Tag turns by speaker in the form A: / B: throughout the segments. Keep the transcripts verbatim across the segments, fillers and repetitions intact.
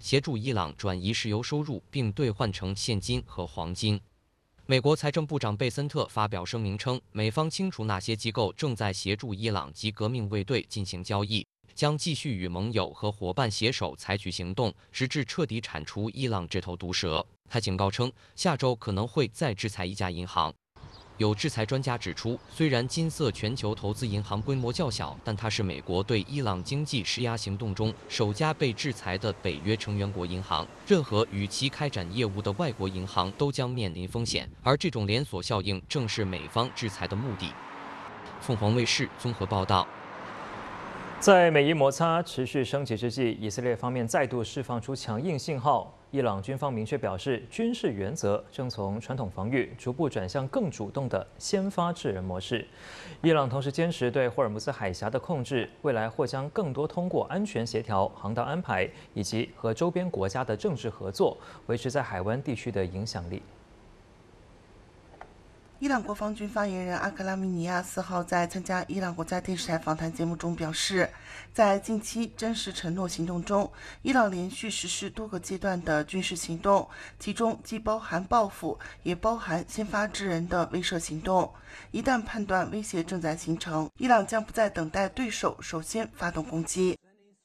A: 协助伊朗转移石油收入，并兑换成现金和黄金。美国财政部长贝森特发表声明称，美方清楚哪些机构正在协助伊朗及革命卫队进行交易，将继续与盟友和伙伴携手采取行动，直至彻底铲除伊朗这头毒蛇。他警告称，下周可能会再制裁一家银行。有制裁专家指出，虽然金色全球投资银行规模较小，但它是美国对伊朗经济施压行动中首家被制裁的北约成员国银行。任何与其开展业务的外国银行都将面临风险，而这种连锁效应正是美方制裁的目的。凤凰卫视综合报道。
B: 在美伊摩擦持续升级之际，以色列方面再度释放出强硬信号。伊朗军方明确表示，军事原则正从传统防御逐步转向更主动的先发制人模式。伊朗同时坚持对霍尔木兹海峡的控制，未来或将更多通过安全协调、航道安排以及和周边国家的政治合作，维持在海湾地区的影响力。
C: 伊朗国防军发言人阿克拉米尼亚四号在参加伊朗国家电视台访谈节目中表示，在近期真实承诺行动中，伊朗连续实施多个阶段的军事行动，其中既包含报复，也包含先发制人的威慑行动。一旦判断威胁正在形成，伊朗将不再等待对手首先发动攻击。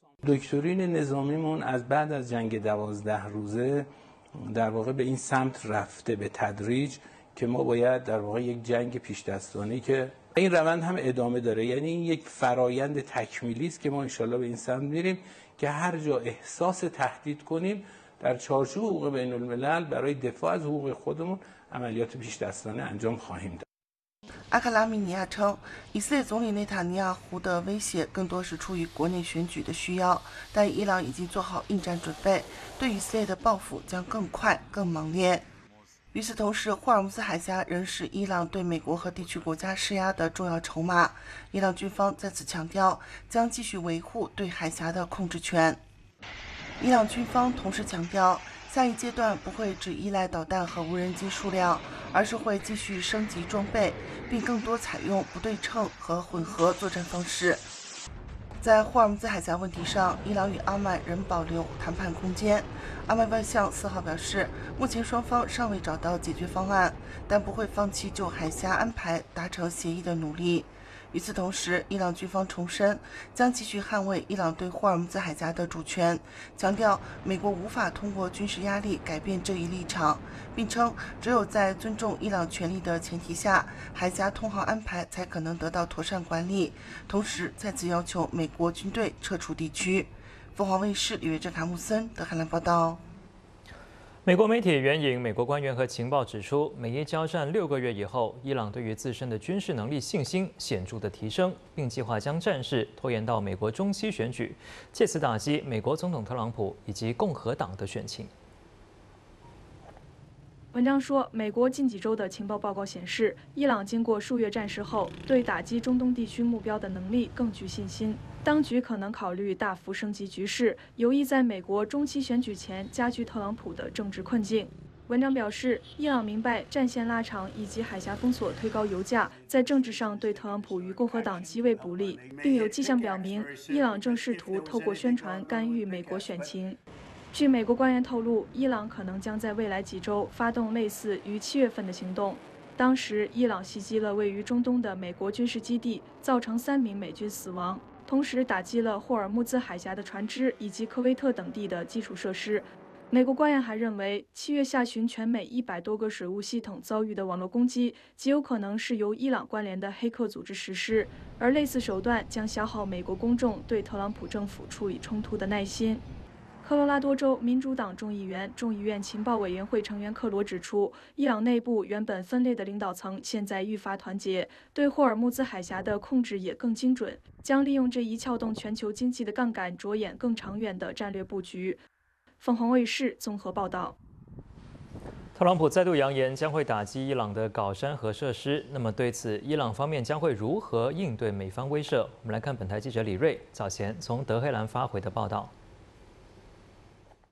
D: دکترین نظامیمون از بعد از جنگ دوازده روزه در واقع به این سمت رفته به تدریج که ما باید در واقع یک جنگ پیش دستانه که این روند هم ادامه داره، یعنی این یک فرایند تکمیلی است که ما انشالله به این سمت میریم که هر جا احساس تهدید کنیم در چارچوب حقوق بین الملل برای دفاع از حقوق خودمون عملیات پیش دستانه انجام خواهیم داد。
C: 阿克拉米尼亚称，以色列总理内塔尼亚胡的威胁更多是出于国内选举的需要，但伊朗已经做好应战准备，对以色列的报复将更快、更猛烈。与此同时，霍尔木兹海峡仍是伊朗对美国和地区国家施压的重要筹码。伊朗军方再次强调，将继续维护对海峡的控制权。伊朗军方同时强调，下一阶段不会只依赖导弹和无人机数量，而是会继续升级装备，并更多采用不对称和混合作战方式。在霍尔木兹海峡问题上，伊朗与阿曼仍保留谈判空间。阿曼外相四号表示，目前双方尚未找到解决方案，但不会放弃就海峡安排达成协议的努力。与此同时，伊朗军方重申将继续捍卫伊朗对霍尔木兹海峡的主权，强调美国无法通过军事压力改变这一立场，并称只有在尊重伊朗权利的前提下，海峡通航安排才可能得到妥善管理。同时再次要求美国军队撤出地区。凤凰卫视李约珍、卡穆森德黑兰报道。
B: 美国媒体援引美国官员和情报指出，美伊交战六个月以后，伊朗对于自身的军事能力信心显著的提升，并计划将战事拖延到美国中期选举，借此打击美国总统特朗普以及共和党的选情。
E: 文章说，美国近几周的情报报告显示，伊朗经过数月战事后，对打击中东地区目标的能力更具信心。当局可能考虑大幅升级局势，有意在美国中期选举前加剧特朗普的政治困境。文章表示，伊朗明白战线拉长以及海峡封锁推高油价，在政治上对特朗普与共和党极为不利，并有迹象表明，伊朗正试图透过宣传干预美国选情。据美国官员透露，伊朗可能将在未来几周发动类似于七月份的行动。当时，伊朗袭击了位于中东的美国军事基地，造成三名美军死亡，同时打击了霍尔木兹海峡的船只以及科威特等地的基础设施。美国官员还认为，七月下旬全美一百多个水务系统遭遇的网络攻击，极有可能是由伊朗关联的黑客组织实施，而类似手段将消耗美国公众对特朗普政府处理冲突的耐心。科罗拉多州民主党众议员、众议院情报委员会成员克罗指出，伊朗内部原本分裂的领导层现在愈发团结，对霍尔木兹海峡的控制也更精准，将利用这一撬动全球经济的杠杆，着眼更长远的战略布局。凤凰卫视综合报道。
B: 特朗普再度扬言将会打击伊朗的镐山核设施，那么对此，伊朗方面将会如何应对美方威慑？我们来看本台记者李瑞早前从德黑兰发回的报道。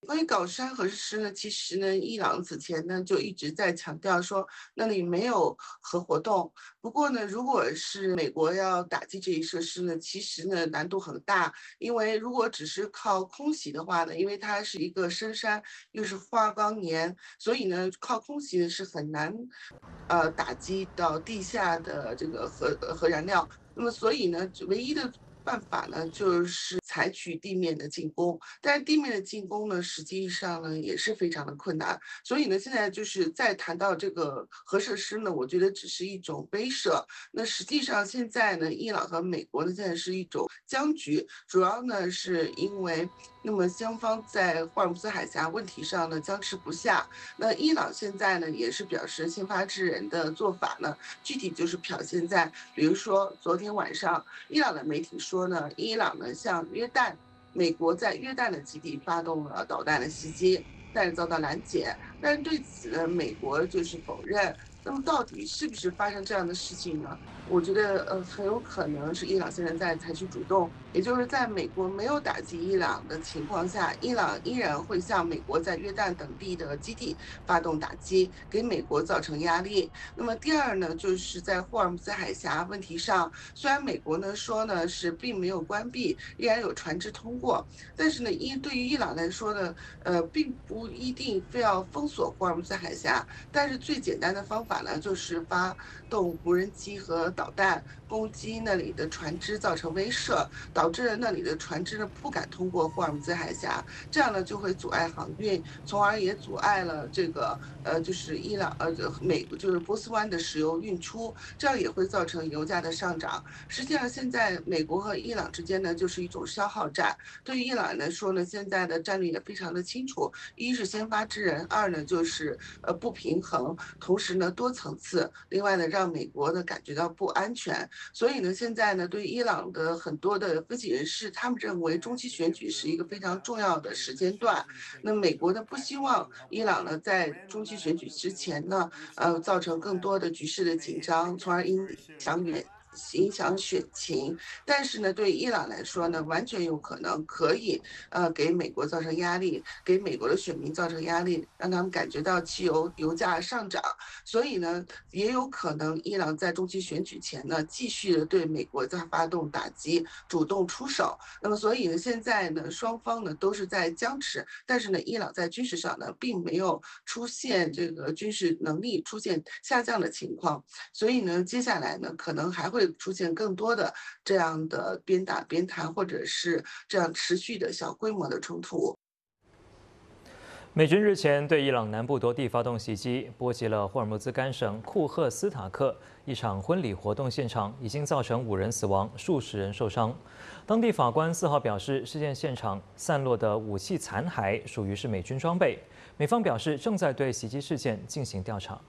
C: 关于搞山核设施呢，其实呢，伊朗此前呢就一直在强调说那里没有核活动。不过呢，如果是美国要打击这一设施呢，其实呢难度很大，因为如果只是靠空袭的话呢，因为它是一个深山，又是花岗岩，所以呢靠空袭呢是很难，呃打击到地下的这个核核燃料。那么所以呢，唯一的办法呢，就是采取地面的进攻，但是地面的进攻呢，实际上呢也是非常的困难。所以呢，现在就是再谈到这个核设施呢，我觉得只是一种威慑。那实际上现在呢，伊朗和美国呢现在是一种僵局，主要呢是因为那么双方在霍尔木兹海峡问题上呢僵持不下。那伊朗现在呢也是表示先发制人的做法呢，具体就是表现在，比如说昨天晚上，伊朗的媒体说呢，伊朗呢向约旦，美国在约旦的基地发动了导弹的袭击，但是遭到拦截。但是对此呢，美国就是否认。那么到底是不是发生这样的事情呢？我觉得呃很有可能是伊朗现在在采取主动，也就是在美国没有打击伊朗的情况下，伊朗依然会向美国在约旦等地的基地发动打击，给美国造成压力。那么第二呢，就是在霍尔木兹海峡问题上，虽然美国呢说呢是并没有关闭，依然有船只通过，但是呢，伊对于伊朗来说呢，呃，并不一定非要封锁霍尔木兹海峡，但是最简单的方法呢，就是发动无人机和导弹攻击那里的船只，造成威慑，导致那里的船只呢不敢通过霍尔木兹海峡，这样呢就会阻碍航运，从而也阻碍了这个呃就是伊朗呃美就是波斯湾的石油运出，这样也会造成油价的上涨。实际上现在美国和伊朗之间呢就是一种消耗战，对于伊朗来说呢，现在的战略也非常的清楚，一是先发制人，二呢就是呃不平衡，同时呢多层次，另外呢让美国呢感觉到不安全。所以呢，现在呢，对伊朗的很多的分析人士，他们认为中期选举是一个非常重要的时间段。那美国呢，不希望伊朗呢在中期选举之前呢，呃，造成更多的局势的紧张，从而影响远。影响选情，但是呢，对伊朗来说呢，完全有可能可以呃给美国造成压力，给美国的选民造成压力，让他们感觉到汽油油价上涨。所以呢，也有可能伊朗在中期选举前呢，继续的对美国在发动打击，主动出手。那么，所以呢，现在呢，双方呢都是在僵持，但是呢，伊朗在军事上呢，并没有出现这个军事能力出现下降的情况。所以呢，接下来呢，可能还会出现更多的这样的边打边谈，或者是这样持续的小规模的冲突。
B: 美军日前对伊朗南部多地发动袭击，波及了霍尔木兹干省库赫斯塔克一场婚礼活动现场，已经造成五人死亡，数十人受伤。当地法官四号表示，事件现场散落的武器残骸属于是美军装备。美方表示正在对袭击事件进行调查。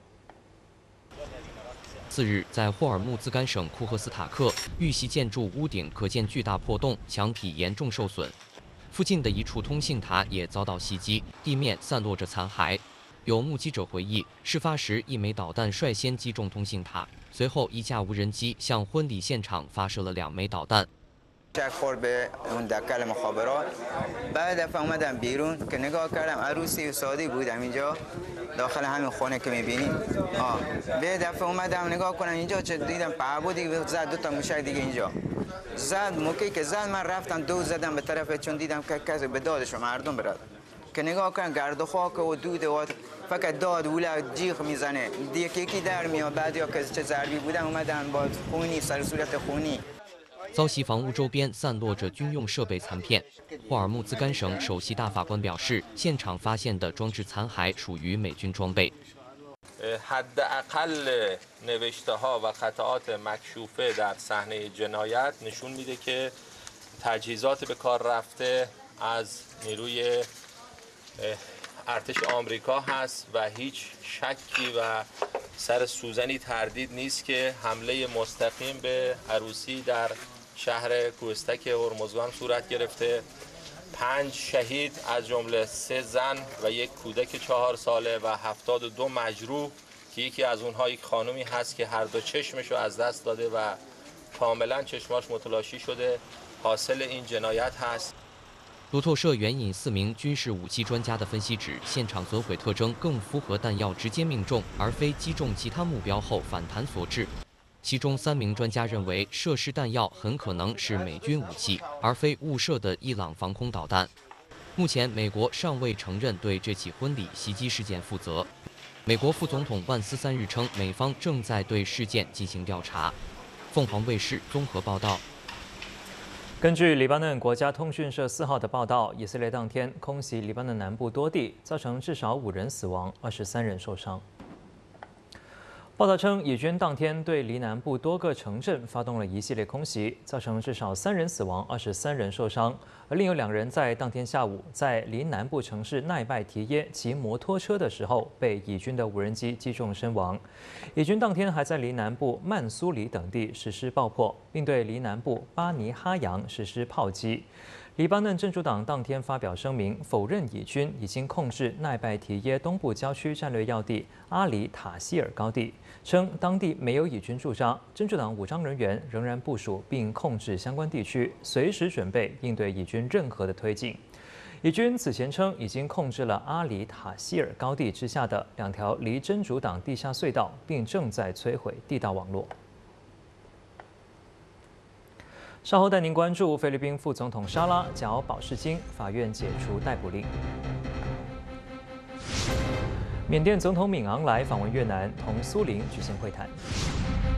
A: 次日，在霍尔木兹干省库赫斯塔克，遇袭建筑屋顶可见巨大破洞，墙体严重受损。附近的一处通信塔也遭到袭击，地面散落着残骸。有目击者回忆，事发时一枚导弹率先击中通信塔，随后一架无人机向婚礼现场发射了两枚导弹。
F: شک خورد به اون دکل مخابرات بعد دفعه اومدم بیرون که نگاه کردم عروسی سعودی بودم اینجا داخل همین خونه که میبینیم آه به دفعه اومدم نگاه کنم اینجا چه دیدم پهبودی زد دو تا موشک دیگه اینجا زد موقعی که زد من رفتم دو زدم به طرف چون دیدم که کسی به دادش مردم برد که نگاه کنم گرد و خاک و دود و فقط داد ولا جیغ میزنه دیگه یکی در میاد بعد یا که چه ضربی بودن اومدن با خونی سر صورت خونی。
A: 遭袭房屋周边散落着军用设备残片。霍尔木兹干省首席大法官表示，现场发现的装置残骸属于美军装备。
G: حداقل نوشته‌ها و خطاات مکشوفه در صحنه جنایت نشون میده که تجهیزات به کار رفته از نیروی ارتش آمریکا هست و هیچ شکی و سر سوزنی تردید نیست که حمله مستقیم به عروسی در شهر کوهستک هرمزگان صورت گرفته. پنج شهید از جمله سه زن و یک کودک چهار ساله و هفتاد و دو مجروح که یکی از اونها یک خانومی هست که هر دو چشمشو از دست داده و کاملا چشماش متلاشی شده حاصل این جنایت هست.
A: 路透社援引四名军事武器专家的分析指，现场损毁特征更符合弹药直接命中，而非击中其他目标后反弹所致。其中三名专家认为，涉事弹药很可能是美军武器，而非误射的伊朗防空导弹。目前，美国尚未承认对这起婚礼袭击事件负责。美国副总统万斯三日称，美方正在对事件进行调查。凤凰卫视综合报道。
B: 根据黎巴嫩国家通讯社四号的报道，以色列当天空袭黎巴嫩南部多地，造成至少五人死亡，二十三人受伤。报道称，以军当天对黎南部多个城镇发动了一系列空袭，造成至少三人死亡，二十三人受伤。而另有两人在当天下午在黎南部城市奈拜提耶骑摩托车的时候，被以军的无人机击中身亡。以军当天还在黎南部曼苏里等地实施爆破，并对黎南部巴尼哈扬实施炮击。黎巴嫩真主党当天发表声明，否认以军已经控制奈拜提耶东部郊区战略要地阿里塔希尔高地，称当地没有以军驻扎，真主党武装人员仍然部署并控制相关地区，随时准备应对以军任何的推进。以军此前称已经控制了阿里塔希尔高地之下的两条离真主党地下隧道，并正在摧毁地道网络。稍后带您关注菲律宾副总统沙拉缴保释金，法院解除逮捕令。缅甸总统敏昂莱访问越南，同苏林举行会谈。